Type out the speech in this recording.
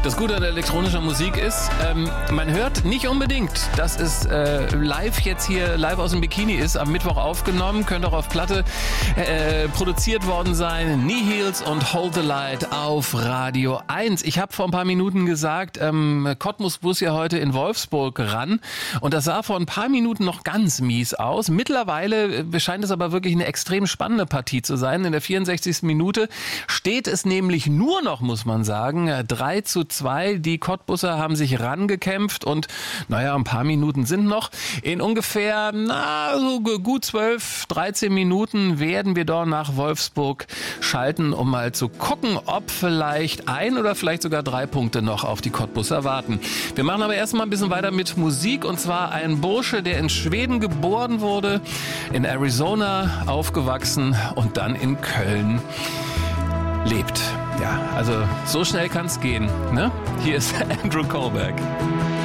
Das Gute an elektronischer Musik ist, man hört nicht unbedingt, dass es live aus dem Bikini ist, am Mittwoch aufgenommen, könnte auch auf Platte produziert worden sein. Nihils und Hold the Light auf Radio 1. Ich habe vor ein paar Minuten gesagt, Cottbus muss ja heute in Wolfsburg ran und das sah vor ein paar Minuten noch ganz mies aus. Mittlerweile scheint es aber wirklich eine extrem spannende Partie zu sein. In der 64. Minute steht es nämlich nur noch, muss man sagen, 3:2. Die Cottbusser haben sich rangekämpft und ein paar Minuten sind noch. In ungefähr so gut 12, 13 Minuten werden wir dort nach Wolfsburg schalten, um mal zu gucken, ob vielleicht 1 oder vielleicht sogar 3 Punkte noch auf die Cottbusser warten. Wir machen aber erstmal ein bisschen weiter mit Musik und zwar ein Bursche, der in Schweden geboren wurde, in Arizona aufgewachsen und dann in Köln lebt. Ja, also so schnell kann's gehen, ne? Hier ist Andrew Kohlberg.